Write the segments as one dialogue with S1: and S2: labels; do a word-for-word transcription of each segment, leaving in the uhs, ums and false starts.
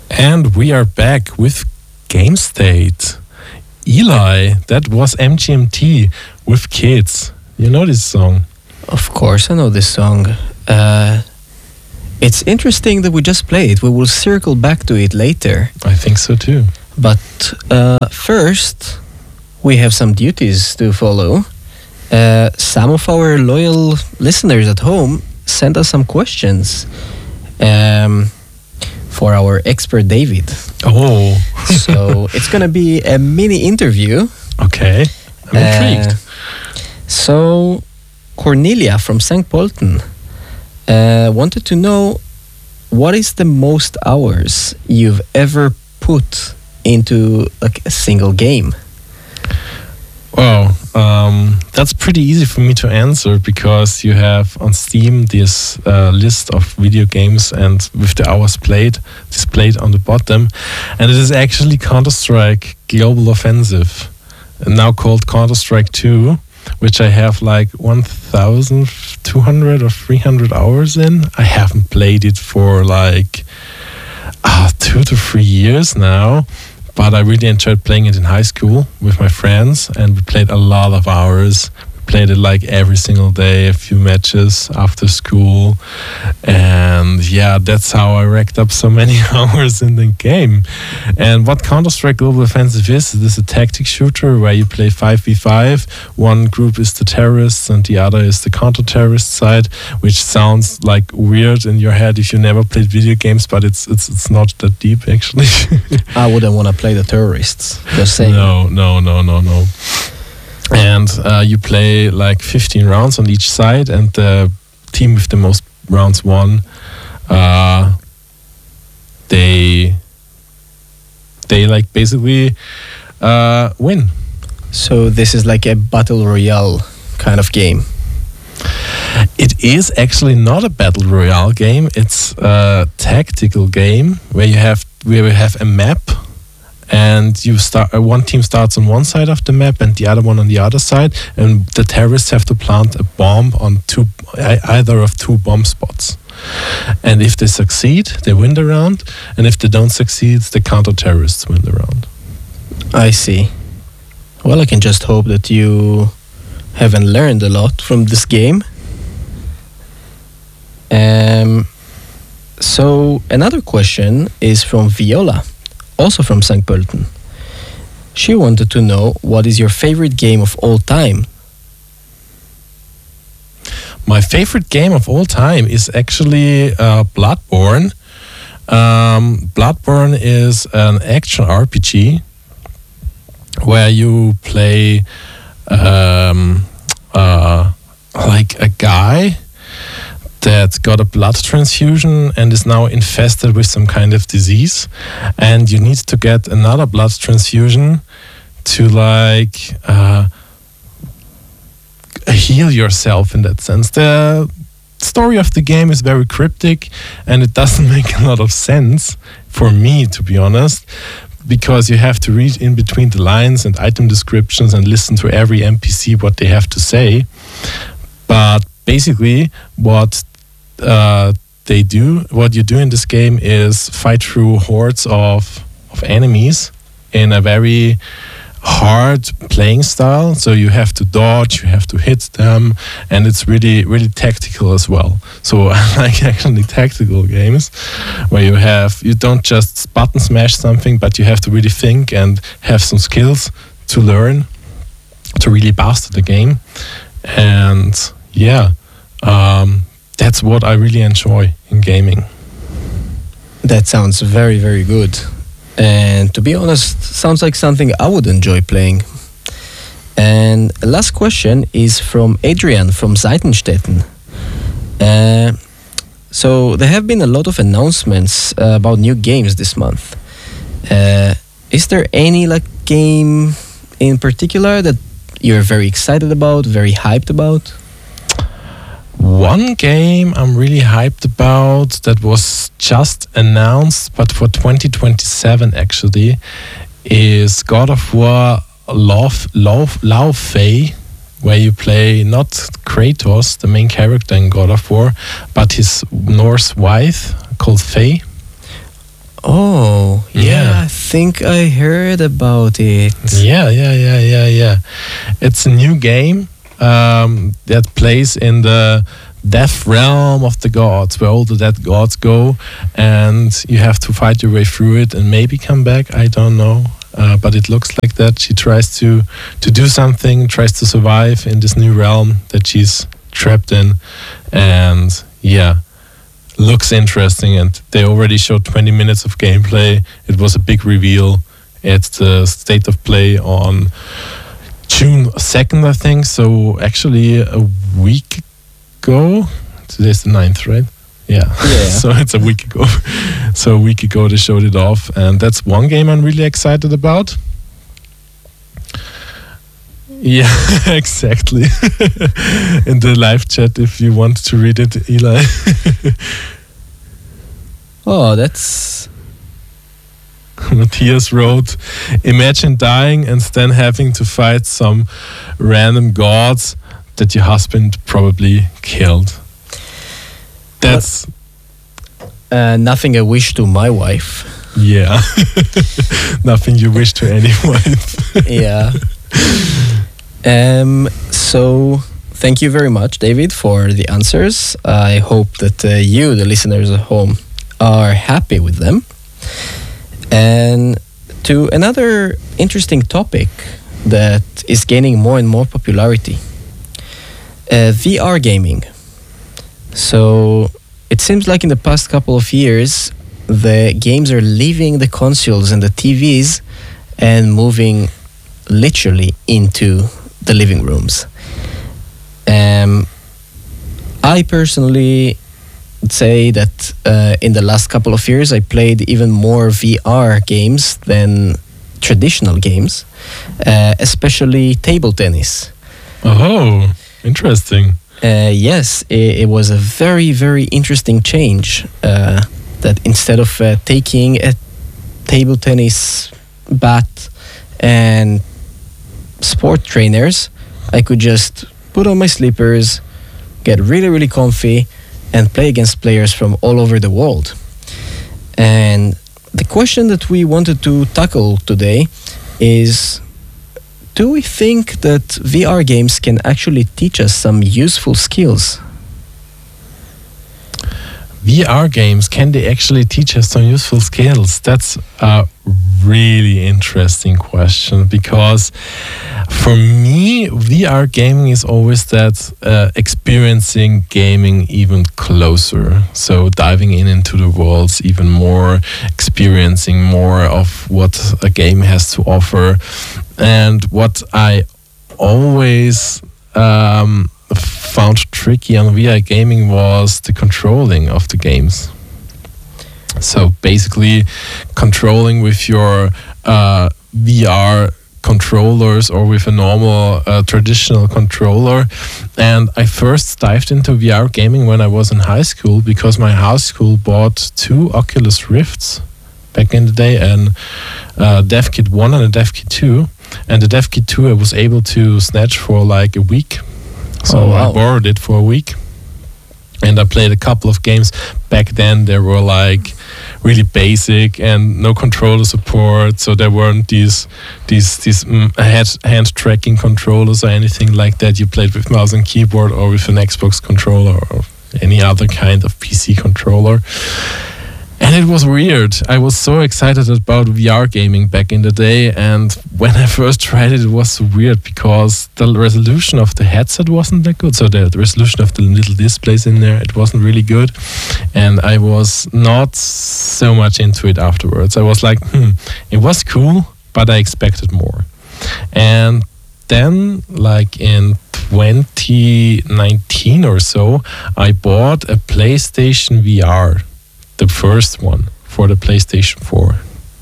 S1: And we are back with Game State. Eli, that was M G M T with Kids. You know this song?
S2: Of course, I know this song. Uh, it's interesting that we just played it. We will circle back to it later.
S1: I think so too.
S2: But uh, first, we have some duties to follow. Uh, some of our loyal listeners at home sent us some questions. Um... for our expert David.
S1: Oh.
S2: So it's going to be a mini interview.
S1: Okay. I'm intrigued.
S2: Uh, so Cornelia from Saint Polten uh, wanted to know, what is the most hours you've ever put into like a single game?
S1: Well, um, that's pretty easy for me to answer because you have on Steam this uh, list of video games and with the hours played displayed on the bottom. And it is actually Counter-Strike Global Offensive, now called Counter-Strike two, which I have like one thousand two hundred or three hundred hours in. I haven't played it for like uh, two to three years now. But I really enjoyed playing it in high school with my friends, and we played a lot of hours. We played it like every single day, a few matches after school. And yeah, that's how I racked up so many hours in the game. And what Counter-Strike Global Offensive is, it is a tactic shooter where you play five v five. One group is the terrorists and the other is the counter-terrorist side, which sounds like weird in your head if you never played video games, but it's it's it's not that deep actually.
S2: I wouldn't want to play the terrorists, just saying.
S1: No, no, no, no, no. And uh, you play like fifteen rounds on each side, and the team with the most rounds won. Uh, they they like basically uh, win.
S2: So this is like a battle royale kind of game.
S1: It is actually not a battle royale game. It's a tactical game where you have where you have a map. And you start. Uh, one team starts on one side of the map, and the other one on the other side. And the terrorists have to plant a bomb on two, either of two bomb spots. And if they succeed, they win the round. And if they don't succeed, the counter-terrorists win the round.
S2: I see. Well, I can just hope that you haven't learned a lot from this game. Um. So another question is from Viola, also from Saint Polten. She wanted to know, what is your favorite game of all time?
S1: My favorite game of all time is actually uh, Bloodborne. Um, Bloodborne is an action R P G where you play um, uh, like a guy that got a blood transfusion and is now infested with some kind of disease, and you need to get another blood transfusion to like uh, heal yourself in that sense. The story of the game is very cryptic and it doesn't make a lot of sense for me, to be honest, because you have to read in between the lines and item descriptions and listen to every N P C what they have to say. But basically what uh, they do, what you do in this game is fight through hordes of of enemies in a very hard playing style. So you have to dodge, you have to hit them, and it's really really tactical as well. So I like actually tactical games where you have you don't just button smash something, but you have to really think and have some skills to learn to really master the game. And yeah, um, that's what I really enjoy in gaming.
S2: That sounds very, very good. And to be honest, sounds like something I would enjoy playing. And last question is from Adrian from Seitenstetten. Uh, so there have been a lot of announcements uh, about new games this month. Uh, is there any like game in particular that you're very excited about, very hyped about?
S1: One game I'm really hyped about that was just announced, but for twenty twenty-seven actually, is God of War Love, Love, Lao Fei, where you play not Kratos, the main character in God of War, but his Norse wife called Fei.
S2: Oh, yeah,
S1: Yeah.
S2: I think I heard about it.
S1: Yeah, yeah, yeah, yeah, yeah. It's a new game um, that plays in the death realm of the gods, where all the dead gods go, and you have to fight your way through it and maybe come back. I don't know, uh, but it looks like that. She tries to to do something, tries to survive in this new realm that she's trapped in, and yeah. Looks interesting, and they already showed twenty minutes of gameplay. It was a big reveal at the state of play on June second, I think. So actually a week ago. Today's the ninth, right? Yeah.
S2: Yeah.
S1: So it's a week ago. So a week ago they showed it off, and that's one game I'm really excited about. Yeah, exactly. In the live chat, if you want to read it, Eli.
S2: Oh, that's
S1: Matthias wrote, imagine dying and then having to fight some random gods that your husband probably killed. That's,
S2: uh, nothing I wish to my wife.
S1: yeah, nothing you wish to any wife.
S2: Yeah. Um. So, thank you very much, David, for the answers. I hope that uh, you, the listeners at home, are happy with them. And to another interesting topic that is gaining more and more popularity, uh, V R gaming. So, it seems like in the past couple of years, the games are leaving the consoles and the T Vs and moving literally into the living rooms. Um, I personally would say that uh, in the last couple of years I played even more V R games than traditional games, uh, especially table tennis.
S1: Oh, interesting.
S2: Uh, yes, it, it was a very, very interesting change. Uh, that instead of uh, taking a table tennis bat and sport trainers, I could just put on my slippers, get really, really comfy, and play against players from all over the world. And the question that we wanted to tackle today is, do we think that V R games can actually teach us some useful skills?
S1: V R games, can they actually teach us some useful skills? That's a really interesting question, because for me, V R gaming is always that uh, experiencing gaming even closer. So diving in into the worlds even more, experiencing more of what a game has to offer. And what I always um, found tricky on V R gaming was the controlling of the games. So basically controlling with your uh, V R controllers or with a normal uh, traditional controller. And I first dived into V R gaming when I was in high school, because my high school bought two Oculus Rifts back in the day, and uh, DevKit one and a DevKit two. And the DevKit two I was able to snatch for like a week. So
S2: Oh, wow.
S1: I borrowed it for a week, and I played a couple of games. Back then they were like really basic and no controller support, so there weren't these these these mm, head, hand tracking controllers or anything like that. You played with mouse and keyboard or with an Xbox controller or any other kind of P C controller. And it was weird. I was so excited about V R gaming back in the day, and when I first tried it, it was so weird because the resolution of the headset wasn't that good. So the, the resolution of the little displays in there, it wasn't really good, and I was not so much into it afterwards. I was like, hmm, it was cool, but I expected more. And then, like in twenty nineteen or so, I bought a PlayStation V R. The first one for the PlayStation four.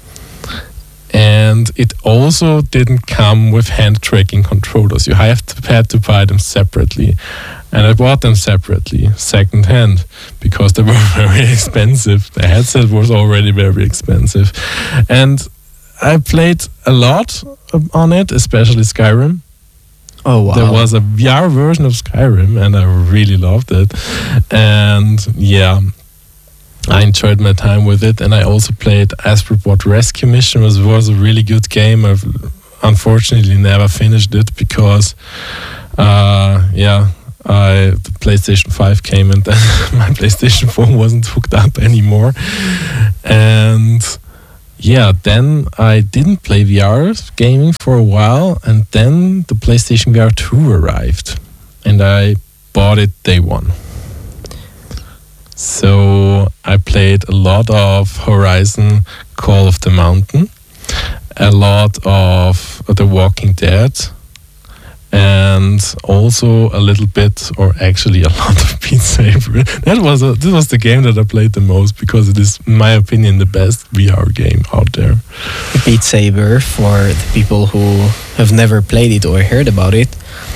S1: And it also didn't come with hand tracking controllers. You have to, had to buy them separately. And I bought them separately, second hand, because they were very expensive. The headset was already very expensive. And I played a lot on it, especially Skyrim.
S2: Oh, wow.
S1: There was a V R version of Skyrim, and I really loved it. And yeah, I enjoyed my time with it, and I also played Asperbot Rescue Mission, which was a really good game. I've unfortunately never finished it because, uh, yeah, I, the PlayStation five came and then my PlayStation four wasn't hooked up anymore. And yeah, then I didn't play V R gaming for a while, and then the PlayStation V R two arrived, and I bought it day one. So I played a lot of Horizon Call of the Mountain, a lot of The Walking Dead, and also a little bit, or actually a lot of Beat Saber. That was a, this was the game that I played the most because it is, in my opinion, the best V R game out there.
S2: Beat Saber, for the people who have never played it or heard about it,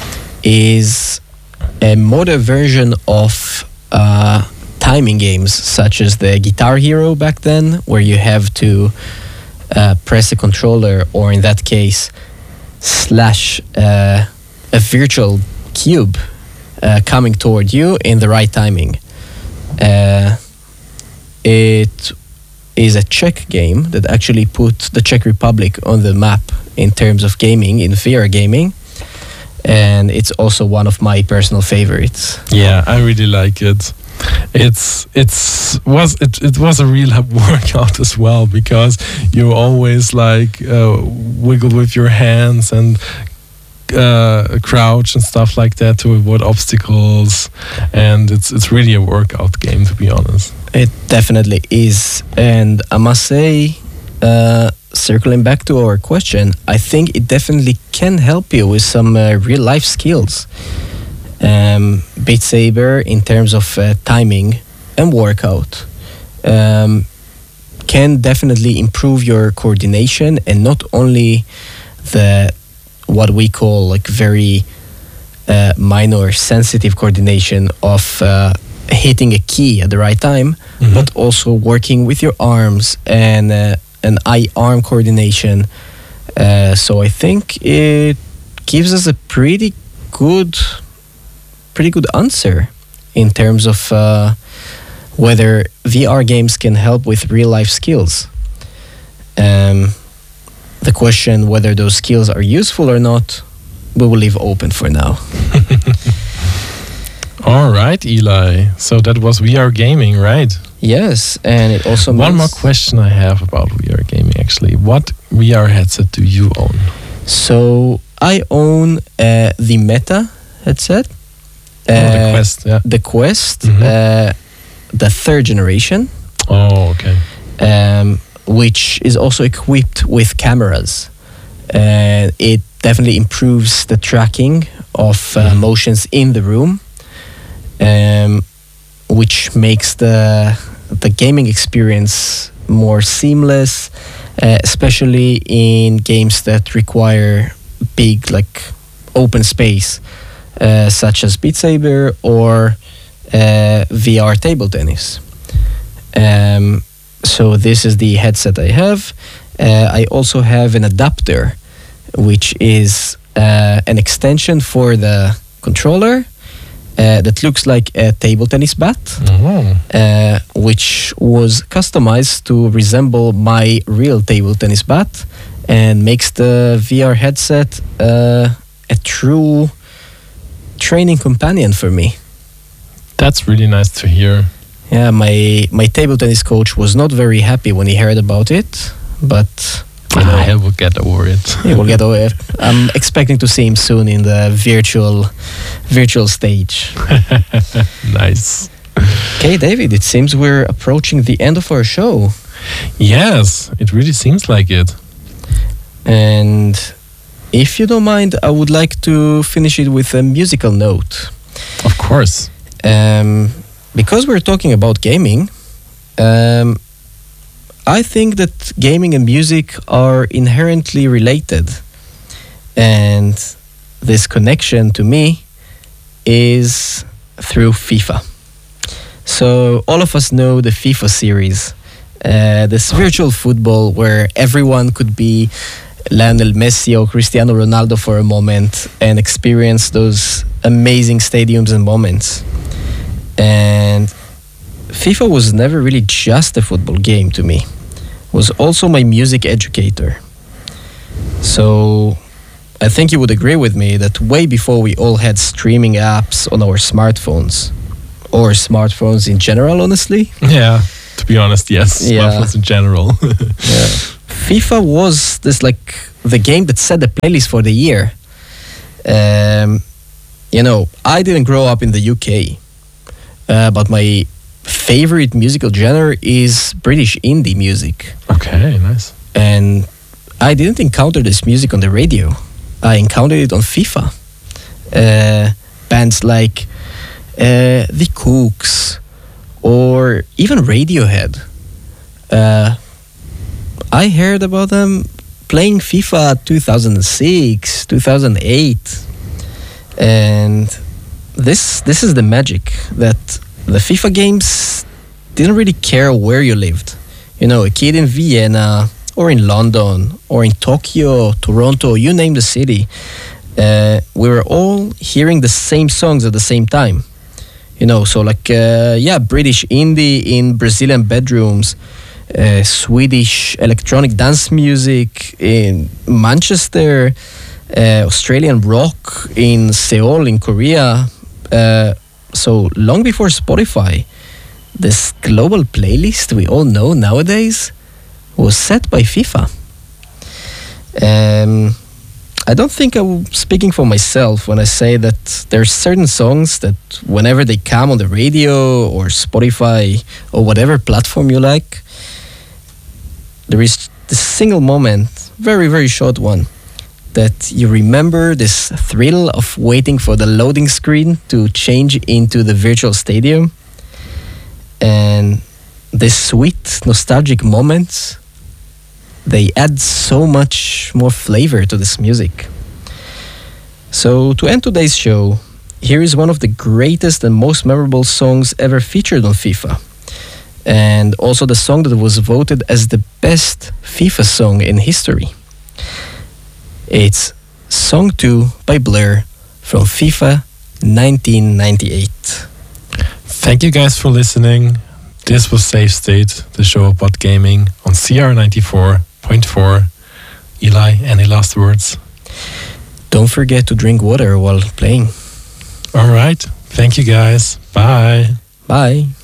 S2: is a modern version of uh, timing games such as the Guitar Hero back then, where you have to uh, press a controller, or in that case, slash uh, a virtual cube uh, coming toward you in the right timing. Uh, it is a Czech game that actually put the Czech Republic on the map in terms of gaming, in V R gaming. And it's also one of my personal favorites.
S1: Yeah, I really like it. It's it's was it, it was a real workout as well, because you always like uh, wiggle with your hands and uh, crouch and stuff like that to avoid obstacles, and it's it's really a workout game, to be honest.
S2: It definitely is, and I must say, uh, circling back to our question, I think it definitely can help you with some uh, real life skills. Um, Beat Saber, in terms of uh, timing and workout, um, can definitely improve your coordination, and not only the what we call like very uh, minor sensitive coordination of uh, hitting a key at the right time, mm-hmm. but also working with your arms and uh, an eye-arm coordination. Uh, so I think it gives us a pretty good pretty good answer in terms of uh, whether V R games can help with real life skills. Um, the question whether those skills are useful or not, we will leave open for now.
S1: All right, Eli. So that was V R gaming, right?
S2: Yes, and it also
S1: One
S2: means
S1: more question I have about V R gaming, actually. What V R headset do you own?
S2: So I own uh, the Meta headset.
S1: Oh,
S2: Uh,
S1: the Quest, yeah.
S2: The Quest,
S1: Mhm.
S2: uh, the third generation,
S1: Oh, okay.
S2: um, which is also equipped with cameras. Uh, it definitely improves the tracking of uh,
S1: Mhm.
S2: motions in the room, um, which makes the the gaming experience more seamless, uh, especially in games that require big, like, open space. Uh, such as Beat Saber or uh, V R table tennis. Um, so this is the headset I have. Uh, I also have an adapter, which is uh, an extension for the controller uh, that looks like a table tennis bat,
S1: Oh.
S2: uh, which was customized to resemble my real table tennis bat, and makes the V R headset uh, a true training companion for me.
S1: That's really nice to hear.
S2: Yeah, my my table tennis coach was not very happy when he heard about it, but you know,
S1: I will get over it.
S2: he will get over it. I'm expecting to see him soon in the virtual virtual stage.
S1: Nice.
S2: Okay, David, it seems we're approaching the end of our show,
S1: Yes, it really seems like it.
S2: and if you don't mind, I would like to finish it with a musical note.
S1: Of course.
S2: Um, because we're talking about gaming, um, I think that gaming and music are inherently related. And this connection to me is through FIFA. So all of us know the FIFA series, uh, this virtual football where everyone could be Lionel Messi or Cristiano Ronaldo for a moment and experience those amazing stadiums and moments. And FIFA was never really just a football game to me. It was also my music educator. So I think you would agree with me that way before we all had streaming apps on our smartphones, or smartphones in general, honestly.
S1: Yeah, to be honest, yes.
S2: Yeah.
S1: Smartphones in general.
S2: Yeah. FIFA was this like the game that set the playlist for the year. Um, you know, I didn't grow up in the U K, uh, but my favorite musical genre is British indie music.
S1: Okay, nice.
S2: And I didn't encounter this music on the radio. I encountered it on FIFA. Uh, bands like uh, The Kooks or even Radiohead. Uh, I heard about them playing FIFA two thousand six, two thousand eight. And this this is the magic that the FIFA games didn't really care where you lived. You know, a kid in Vienna or in London or in Tokyo, Toronto, you name the city, uh, we were all hearing the same songs at the same time. You know, so like, uh, yeah, British indie in Brazilian bedrooms, uh, Swedish electronic dance music in Manchester, uh, Australian rock in Seoul, in Korea. Uh, so long before Spotify, this global playlist we all know nowadays was set by FIFA. Um, I don't think I'm speaking for myself when I say that there are certain songs that whenever they come on the radio or Spotify or whatever platform you like, there is this single moment, very, very short one, that you remember this thrill of waiting for the loading screen to change into the virtual stadium. And these sweet, nostalgic moments, they add so much more flavor to this music. So to end today's show, here is one of the greatest and most memorable songs ever featured on FIFA. And also the song that was voted as the best FIFA song in history. It's Song two by Blur from FIFA nineteen ninety-eight.
S1: Thank you guys for listening. This was Safe State, the show about gaming on C R ninety-four point four. Eli, any last words?
S2: Don't forget to drink water while playing.
S1: All right. Thank you guys. Bye.
S2: Bye.